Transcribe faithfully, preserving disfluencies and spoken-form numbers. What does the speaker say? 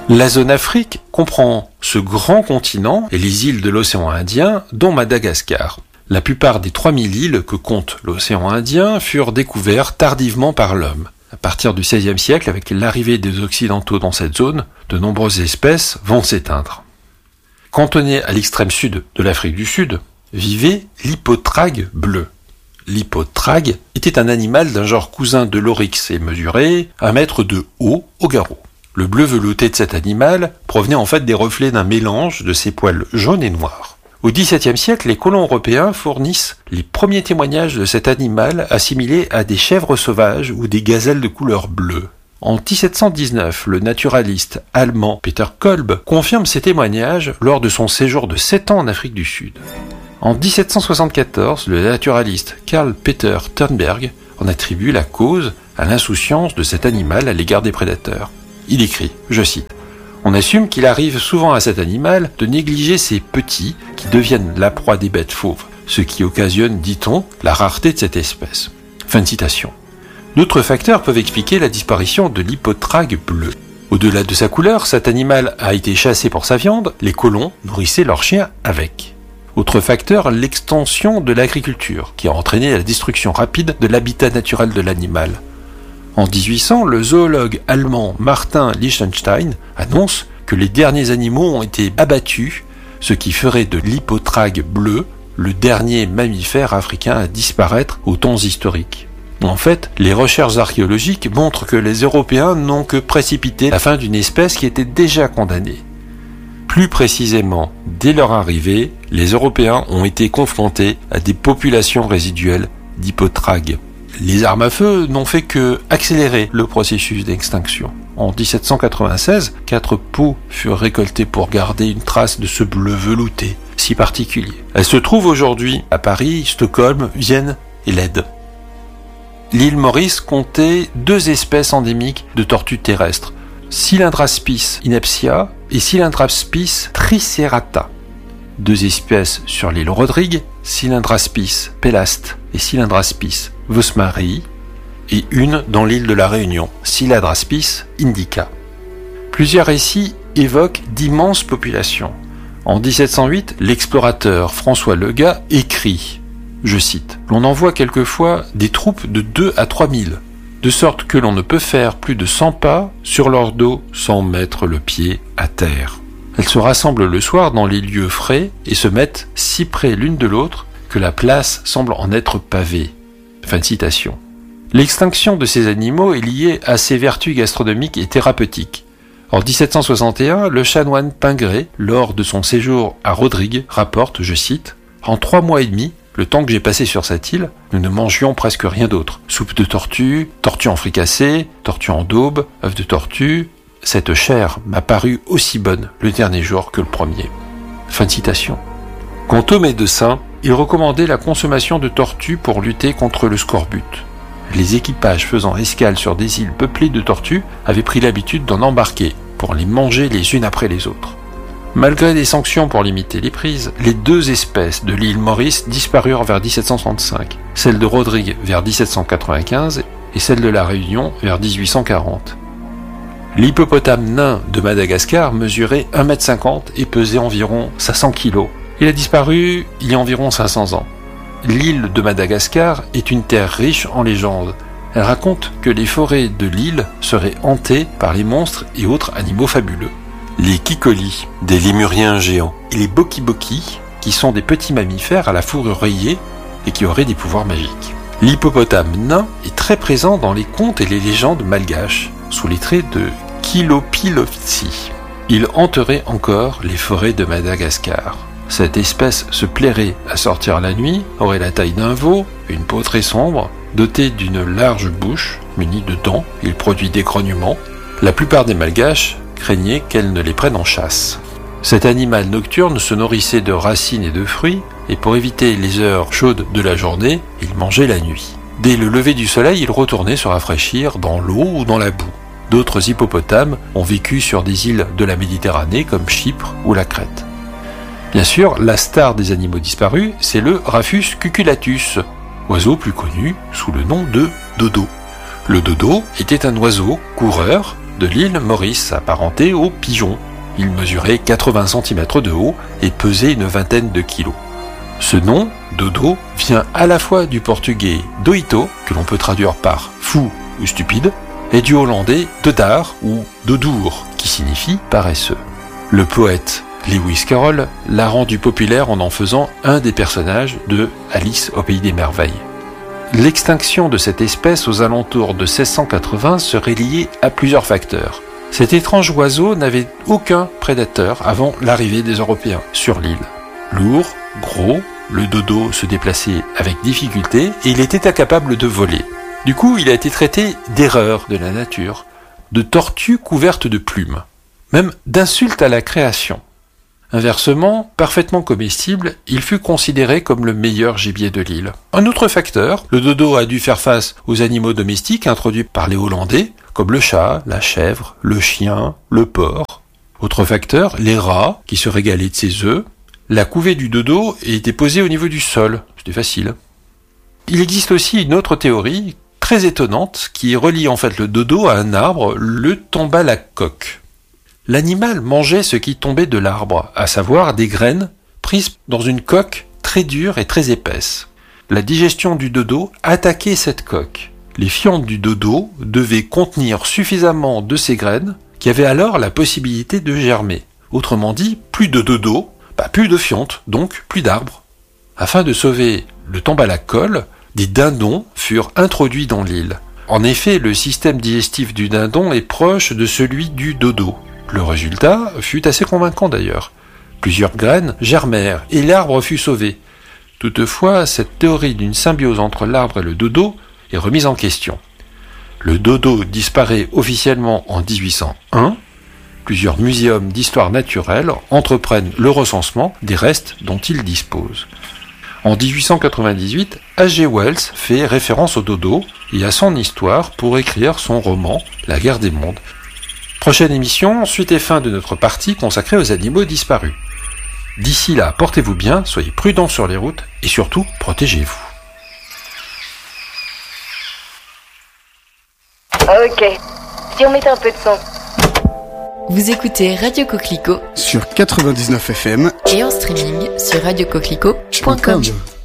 La zone Afrique comprend ce grand continent et les îles de l'océan Indien, dont Madagascar. La plupart des trois mille îles que compte l'océan Indien furent découvertes tardivement par l'homme. À partir du seizième siècle, avec l'arrivée des Occidentaux dans cette zone, de nombreuses espèces vont s'éteindre. Cantonné à l'extrême sud de l'Afrique du Sud, vivait l'hippotrague bleu. L'hippotrague était un animal d'un genre cousin de l'oryx et mesurait un mètre de haut au garrot. Le bleu velouté de cet animal provenait en fait des reflets d'un mélange de ses poils jaunes et noirs. Au dix-septième siècle, les colons européens fournissent les premiers témoignages de cet animal assimilé à des chèvres sauvages ou des gazelles de couleur bleue. En dix-sept cent dix-neuf, le naturaliste allemand Peter Kolb confirme ces témoignages lors de son séjour de sept ans en Afrique du Sud. En dix-sept cent soixante-quatorze, le naturaliste Karl Peter Thunberg en attribue la cause à l'insouciance de cet animal à l'égard des prédateurs. Il écrit, je cite, « On assume qu'il arrive souvent à cet animal de négliger ses petits qui deviennent la proie des bêtes fauves, ce qui occasionne, dit-on, la rareté de cette espèce. » Fin de citation. D'autres facteurs peuvent expliquer la disparition de l'hippotrague bleu. Au-delà de sa couleur, cet animal a été chassé pour sa viande, les colons nourrissaient leurs chiens avec. Autre facteur, l'extension de l'agriculture, qui a entraîné la destruction rapide de l'habitat naturel de l'animal. En dix-huit cents, le zoologue allemand Martin Lichtenstein annonce que les derniers animaux ont été abattus, ce qui ferait de l'hippotrague bleu le dernier mammifère africain à disparaître aux temps historiques. En fait, les recherches archéologiques montrent que les Européens n'ont que précipité la fin d'une espèce qui était déjà condamnée. Plus précisément, dès leur arrivée, les Européens ont été confrontés à des populations résiduelles d'hippotragues. Les armes à feu n'ont fait que accélérer le processus d'extinction. En dix-sept cent quatre-vingt-seize, quatre peaux furent récoltées pour garder une trace de ce bleu velouté si particulier. Elles se trouvent aujourd'hui à Paris, Stockholm, Vienne et Leyde. L'île Maurice comptait deux espèces endémiques de tortues terrestres, Cylindраspis ineptia et Cylindраspis tricerata. Deux espèces sur l'île Rodrigue, Cylindраspis pélaste et Cylindраspis vosmarii, et une dans l'île de la Réunion, Cylindраspis indica. Plusieurs récits évoquent d'immenses populations. En dix-sept cent huit, l'explorateur François Legas écrit, je cite, « L'on envoie quelquefois des troupes de deux à trois mille, de sorte que l'on ne peut faire plus de cent pas sur leur dos sans mettre le pied à terre. Elles se rassemblent le soir dans les lieux frais et se mettent si près l'une de l'autre que la place semble en être pavée. » Fin de citation. L'extinction de ces animaux est liée à ses vertus gastronomiques et thérapeutiques. En dix-sept cent soixante et un, le chanoine Pingré, lors de son séjour à Rodrigue, rapporte, je cite, « En trois mois et demi, le temps que j'ai passé sur cette île, nous ne mangions presque rien d'autre. Soupe de tortue, tortue en fricassé, tortue en daube, œufs de tortue. Cette chair m'a paru aussi bonne le dernier jour que le premier. » Fin de citation. Quant aux médecins, ils recommandaient la consommation de tortues pour lutter contre le scorbut. Les équipages faisant escale sur des îles peuplées de tortues avaient pris l'habitude d'en embarquer pour les manger les unes après les autres. Malgré des sanctions pour limiter les prises, les deux espèces de l'île Maurice disparurent vers dix-sept cent soixante-cinq, celle de Rodrigue vers dix-sept cent quatre-vingt-quinze et celle de la Réunion vers dix-huit cent quarante. L'hippopotame nain de Madagascar mesurait un mètre cinquante et pesait environ cinq cents kilos. Il a disparu il y a environ cinq cents ans. L'île de Madagascar est une terre riche en légendes. Elle raconte que les forêts de l'île seraient hantées par les monstres et autres animaux fabuleux. Les kikolis, des lémuriens géants, et les boki-boki, qui sont des petits mammifères à la fourrure rayée et qui auraient des pouvoirs magiques. L'hippopotame nain est très présent dans les contes et les légendes malgaches, sous les traits de Kilopilovtsi. Il hanterait encore les forêts de Madagascar. Cette espèce se plairait à sortir la nuit, aurait la taille d'un veau, une peau très sombre, doté d'une large bouche, munie de dents, il produit des grognements. La plupart des malgaches craignaient qu'elle ne les prenne en chasse. Cet animal nocturne se nourrissait de racines et de fruits, et pour éviter les heures chaudes de la journée, il mangeait la nuit. Dès le lever du soleil, il retournait se rafraîchir dans l'eau ou dans la boue. D'autres hippopotames ont vécu sur des îles de la Méditerranée comme Chypre ou la Crète. Bien sûr, la star des animaux disparus, c'est le Raphus cuculatus, oiseau plus connu sous le nom de dodo. Le dodo était un oiseau coureur de l'île Maurice s'apparentait au pigeon. Il mesurait quatre-vingts centimètres de haut et pesait une vingtaine de kilos. Ce nom, dodo, vient à la fois du portugais doito, que l'on peut traduire par fou ou stupide, et du hollandais dodar ou dodour, qui signifie paresseux. Le poète Lewis Carroll l'a rendu populaire en en faisant un des personnages de Alice au pays des merveilles. L'extinction de cette espèce aux alentours de seize cent quatre-vingts serait liée à plusieurs facteurs. Cet étrange oiseau n'avait aucun prédateur avant l'arrivée des Européens sur l'île. Lourd, gros, le dodo se déplaçait avec difficulté et il était incapable de voler. Du coup, il a été traité d'erreur de la nature, de tortue couverte de plumes, même d'insulte à la création. Inversement, parfaitement comestible, il fut considéré comme le meilleur gibier de l'île. Un autre facteur, le dodo a dû faire face aux animaux domestiques introduits par les Hollandais, comme le chat, la chèvre, le chien, le porc. Autre facteur, les rats, qui se régalaient de ses œufs. La couvée du dodo était posée au niveau du sol, c'était facile. Il existe aussi une autre théorie, très étonnante, qui relie en fait le dodo à un arbre, le tambalacoque. L'animal mangeait ce qui tombait de l'arbre, à savoir des graines prises dans une coque très dure et très épaisse. La digestion du dodo attaquait cette coque. Les fientes du dodo devaient contenir suffisamment de ces graines qui avaient alors la possibilité de germer. Autrement dit, plus de dodo, bah plus de fientes, donc plus d'arbres. Afin de sauver le tambalacol, des dindons furent introduits dans l'île. En effet, le système digestif du dindon est proche de celui du dodo. Le résultat fut assez convaincant d'ailleurs. Plusieurs graines germèrent et l'arbre fut sauvé. Toutefois, cette théorie d'une symbiose entre l'arbre et le dodo est remise en question. Le dodo disparaît officiellement en dix-huit cent un. Plusieurs muséums d'histoire naturelle entreprennent le recensement des restes dont ils disposent. En dix-huit cent quatre-vingt-dix-huit, H G Wells fait référence au dodo et à son histoire pour écrire son roman « La guerre des mondes ». Prochaine émission, suite et fin de notre partie consacrée aux animaux disparus. D'ici là, portez-vous bien, soyez prudents sur les routes et surtout, protégez-vous. Ok, si on mettait un peu de son. Vous écoutez Radio Coquelicot sur quatre-vingt-dix-neuf F M et en streaming sur radio coquelicot point com.